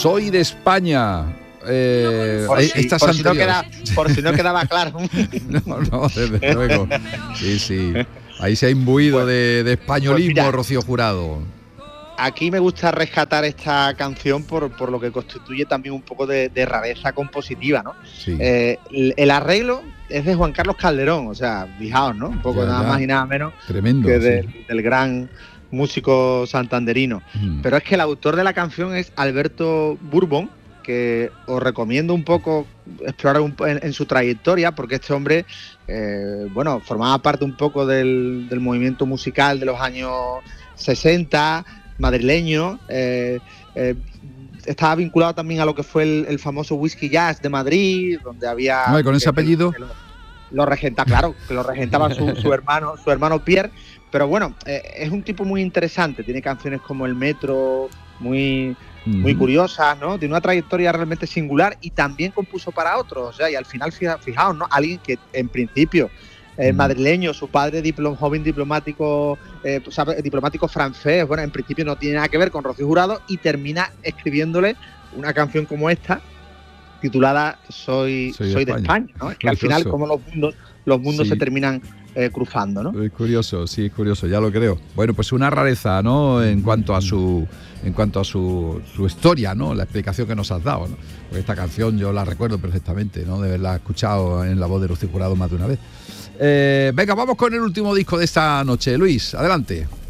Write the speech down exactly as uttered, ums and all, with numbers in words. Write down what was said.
Soy de España. Eh, por, si, estas por, si no queda, por si no quedaba claro. No, no, desde luego. Sí, sí. Ahí se ha imbuido pues, de, de españolismo, pues mira, Rocío Jurado. Aquí me gusta rescatar esta canción por, por lo que constituye también un poco de, de rareza compositiva, ¿no? Sí. Eh, el, el arreglo es de Juan Carlos Calderón, o sea, fijaos, ¿no? Un poco ya, nada ya. más y nada menos Tremendo, que de, sí. del gran músico santanderino. Mm. Pero es que el autor de la canción es Alberto Bourbon, que os recomiendo un poco explorar un, en, en su trayectoria, porque este hombre, eh, bueno, formaba parte un poco del, del movimiento musical de los años sesenta, madrileño, eh, eh, estaba vinculado también a lo que fue el, el famoso Whisky Jazz de Madrid, donde había... No, y con ese eh, apellido... Lo, lo regenta, claro, que lo regentaba su, su hermano, su hermano Pierre, pero bueno, eh, es un tipo muy interesante, tiene canciones como El Metro, muy... muy curiosas, ¿no? Tiene una trayectoria realmente singular y también compuso para otros, o sea, y al final, fija, fijaos, ¿no? Alguien que en principio es madrileño, su padre diplom, joven diplomático, eh, sabe, diplomático francés, bueno, en principio no tiene nada que ver con Rocío Jurado y termina escribiéndole una canción como esta, titulada Soy, soy, soy de España, ¿no? Es que al final como los mundos, los mundos sí. se terminan eh, cruzando, ¿no? Es curioso, sí, es curioso, ya lo creo. Bueno, pues una rareza, ¿no? En cuanto a su en cuanto a su, su historia, ¿no? La explicación que nos has dado, ¿no? Porque esta canción yo la recuerdo perfectamente, ¿no? De haberla escuchado en la voz de Rocío Jurado más de una vez. Eh, venga, vamos con el último disco de esta noche. Luis, adelante.